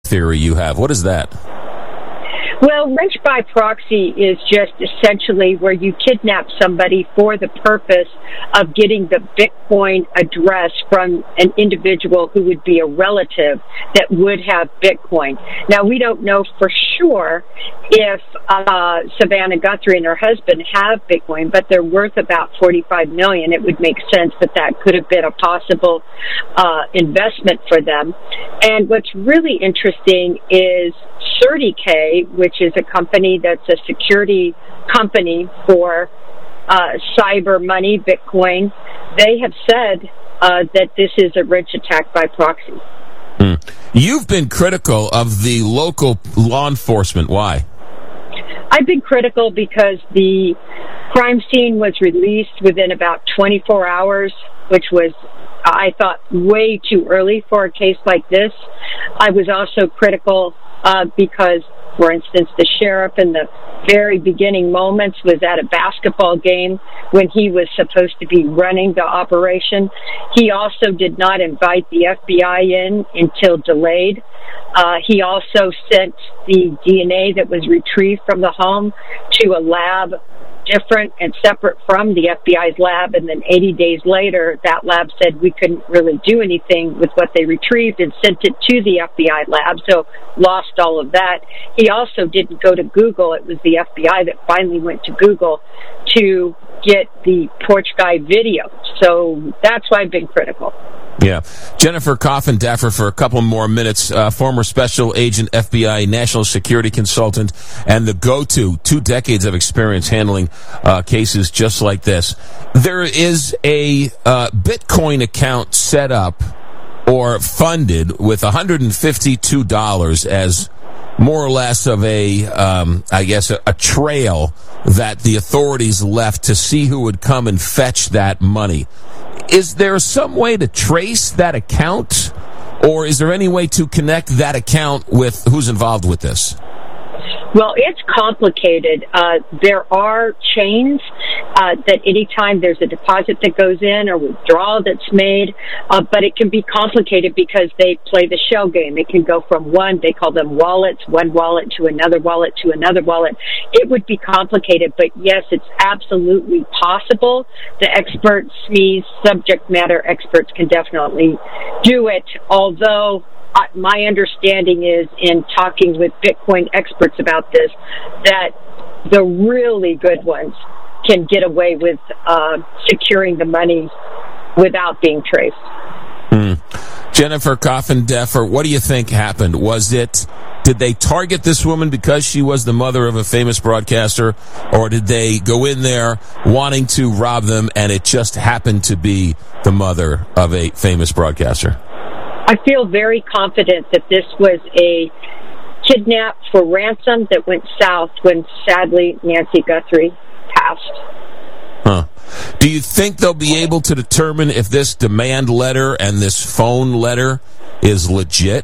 theory you have. What is that? Well, wrench by proxy is just essentially where you kidnap somebody for the purpose of getting the Bitcoin address from an individual who would be a relative that would have Bitcoin. Now, we don't know for sure if Savannah Guthrie and her husband have Bitcoin, but they're worth about $45 million. It would make sense that that could have been a possible investment for them. And what's really interesting is CertiK, which is a company that's a security company for cyber money, Bitcoin. They have said that this is a wrench attack by proxy. You've been critical of the local law enforcement. Why? I've been critical because the crime scene was released within about 24 hours, which was, I thought, way too early for a case like this. I was also critical because, for instance, the sheriff in the very beginning moments was at a basketball game when he was supposed to be running the operation. He also did not invite the FBI in until delayed. He also sent the DNA that was retrieved from the home to a lab different and separate from the FBI's lab, and then 80 days later, that lab said we couldn't really do anything with what they retrieved and sent it to the FBI lab, so lost all of that. He also didn't go to Google. It was the FBI that finally went to Google to get the porch guy video. So that's why I've been critical. Yeah. Jennifer Coffindaffer, for a couple more minutes, former special agent, FBI national security consultant, and the go-to, 2 decades of experience handling cases just like this. There is a Bitcoin account set up or funded with $152 as more or less of a trail that the authorities left to see who would come and fetch that money. Is there some way to trace that account, or is there any way to connect that account with who's involved with this? Well, it's complicated. There are chains that anytime there's a deposit that goes in or withdrawal that's made, but it can be complicated because they play the shell game. It can go from they call them wallets, one wallet to another wallet to another wallet. It would be complicated, but yes, it's absolutely possible. The experts, these subject matter experts, can definitely do it, although my understanding is, in talking with Bitcoin experts about this, that the really good ones can get away with securing the money without being traced. Jennifer Coffindaffer, what do you think happened? Did they target this woman because she was the mother of a famous broadcaster, or did they go in there wanting to rob them and it just happened to be the mother of a famous broadcaster? I feel very confident that this was a kidnap for ransom that went south when, sadly, Nancy Guthrie passed. Do you think they'll be able to determine if this demand letter and this phone letter is legit?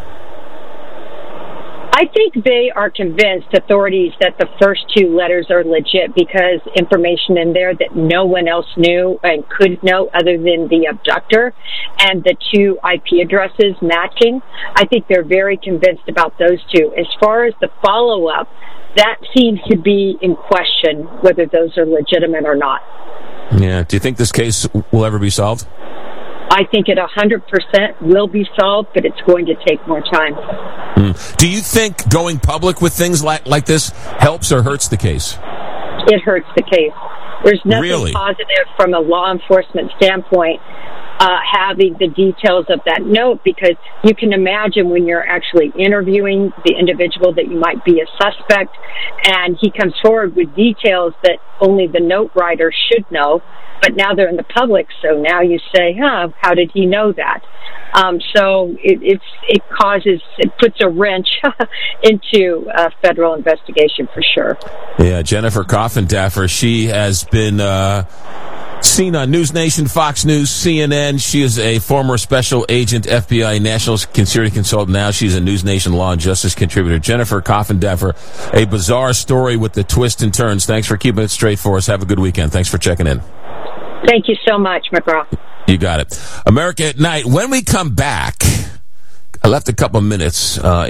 I think they are convinced, authorities, that the first 2 letters are legit because information in there that no one else knew and could know other than the abductor, and the 2 IP addresses matching. I think they're very convinced about those 2. As far as the follow-up, that seems to be in question, whether those are legitimate or not. Yeah. Do you think this case will ever be solved? I think it 100% will be solved, but it's going to take more time. Do you think going public with things like this helps or hurts the case? It hurts the case. There's nothing positive from a law enforcement standpoint having the details of that note, because you can imagine when you're actually interviewing the individual that you might be a suspect, and he comes forward with details that only the note writer should know, but now they're in the public, so now you say, how did he know that? So it puts a wrench into a federal investigation for sure. Yeah, Jennifer Coffindaffer, she has been seen on News Nation, Fox News, CNN. She is a former special agent, FBI national security consultant. Now she's a News Nation law and justice contributor. Jennifer Coffindaffer, a bizarre story with the twists and turns. Thanks for keeping it straight for us. Have a good weekend. Thanks for checking in. Thank you so much, McGraw. You got it. America at Night. When we come back, I left a couple minutes